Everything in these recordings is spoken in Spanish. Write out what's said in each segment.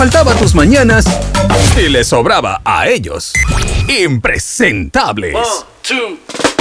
faltaba a tus mañanas y le sobraba a ellos. Impresentables. 1, 2.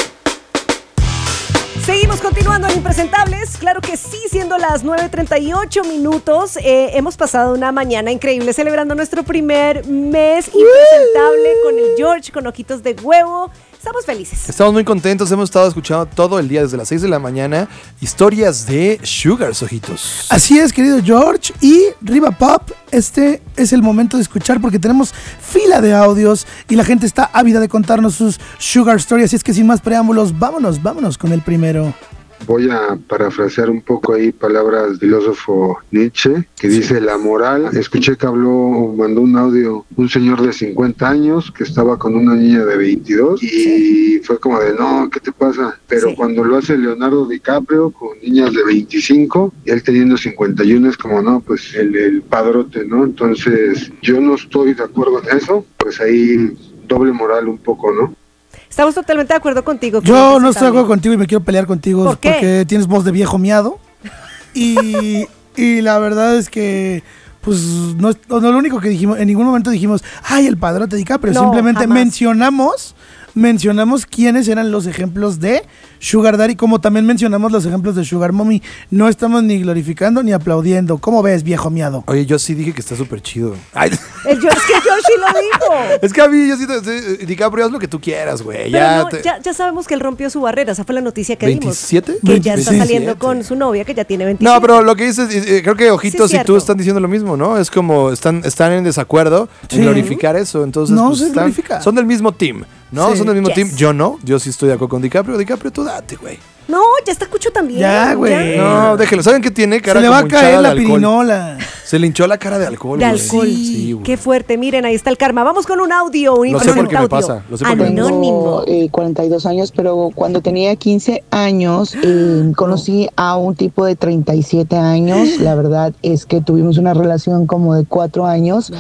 Seguimos continuando en Impresentables, claro que sí, siendo las 9:38 minutos. Hemos pasado una mañana increíble celebrando nuestro primer mes impresentable con el George, con ojitos de huevo. Estamos felices. Estamos muy contentos, hemos estado escuchando todo el día desde las 6 de la mañana historias de Sugars, ojitos. Así es, querido George. Y Riva Pop, este es el momento de escuchar porque tenemos fila de audios y la gente está ávida de contarnos sus Sugar Stories. Así es que sin más preámbulos, vámonos con el primero. Voy a parafrasear un poco ahí palabras del filósofo Nietzsche, que dice la moral. Escuché que mandó un audio un señor de 50 años que estaba con una niña de 22 y fue como de, no, ¿qué te pasa? Pero cuando lo hace Leonardo DiCaprio con niñas de 25 y él teniendo 51 es como, no, pues el padrote, ¿no? Entonces yo no estoy de acuerdo en eso, pues ahí doble moral un poco, ¿no? Estamos totalmente de acuerdo contigo. Yo no estoy de acuerdo contigo y me quiero pelear contigo. ¿Por qué? Porque tienes voz de viejo miado. Y la verdad es que, pues, no lo único que dijimos, en ningún momento dijimos, ay, el padrote de DiCaprio. No, simplemente jamás. mencionamos quiénes eran los ejemplos de Sugar Daddy, como también mencionamos los ejemplos de Sugar Mommy. No estamos ni glorificando ni aplaudiendo. ¿Cómo ves, viejo miado? Oye, yo sí dije que está súper chido. Ay. Es que George sí lo dijo. Es que a mí, yo sí, DiCaprio, haz lo que tú quieras, güey. Pero ya sabemos que él rompió su barrera. Esa fue la noticia que dimos. ¿27? Que ya está 27. saliendo con su novia, que ya tiene 27. No, pero lo que dices, creo que Ojitos Sí, y tú están diciendo lo mismo, ¿no? Es como están en desacuerdo en glorificar eso. Entonces, No pues, se glorifica. son del mismo team, ¿no? Sí. Son del mismo Yes. team. Yo no. Yo sí estoy de acuerdo con DiCaprio. DiCaprio, tú date, güey. No, ya está Cucho también. Ya, güey. No, déjelo. ¿Saben qué tiene? Cara Se le va a como caer hinchada la de alcohol. pirinola. Se le hinchó la cara de alcohol, De güey. alcohol. Sí, güey. Qué fuerte. Miren, ahí está el karma. Vamos con un audio. Lo sé porque me pasa. Lo sé porque me pasa. Anónimo. Tengo 42 años, pero cuando tenía 15 años conocí a un tipo de 37 años. La verdad es que tuvimos una relación como de 4 años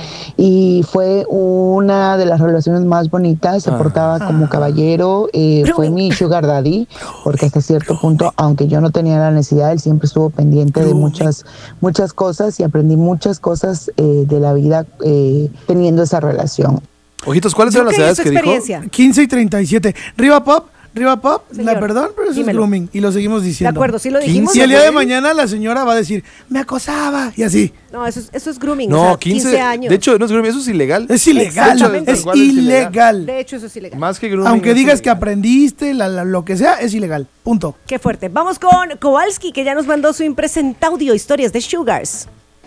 y fue una de las relaciones más bonitas. Se portaba como caballero, fue mi sugar daddy, porque hasta cierto punto, aunque yo no tenía la necesidad, él siempre estuvo pendiente de muchas cosas y aprendí muchas cosas de la vida teniendo esa relación. Ojitos, ¿cuáles eran las edades que dijo? 15 y 37. Riva Pop, Señor, perdón, pero eso dímelo. es grooming. Y lo seguimos diciendo. De acuerdo, sí lo dijimos. Y el día de mañana la señora va a decir, me acosaba. Y así. No, eso es grooming. No, o sea, 15 años. De hecho, no es grooming, eso es ilegal. Es ilegal. Exactamente. Es ilegal. De hecho, eso es ilegal. Más que grooming. Aunque es digas ilegal. que aprendiste, lo que sea, es ilegal. Punto. Qué fuerte. Vamos con Kowalski, que ya nos mandó su impresentaudio, historias de Sugars.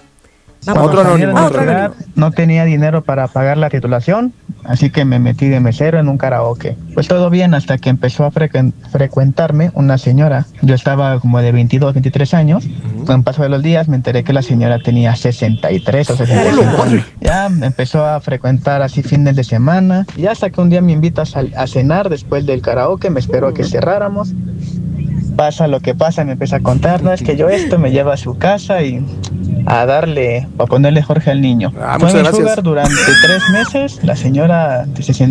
Vamos. Otro anónimo. Ah, otro anónimo. No tenía dinero para pagar la titulación, así que me metí de mesero en un karaoke. Pues todo bien hasta que empezó a frecuentarme una señora. Yo estaba como de 22, 23 años. Con el paso de los días me enteré que la señora tenía 63 o 65 años. Ya me empezó a frecuentar así fines de semana. Y hasta que un día me invita a cenar después del karaoke, me esperó a que cerráramos. Pasa lo que pasa, me empieza a contar, no, es que yo esto me lleva a su casa y a ponerle Jorge al niño. Ah, Fue muchas mi gracias. sugar durante 3 meses, la señora se